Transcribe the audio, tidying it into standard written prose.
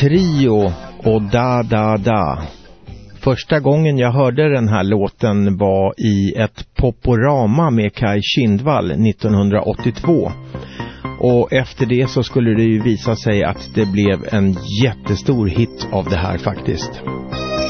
Trio och Da Da Da. Första gången jag hörde den här låten var i ett poporama med Kai Kindvall 1982. Och efter det så skulle det ju visa sig att det blev en jättestor hit av det här faktiskt.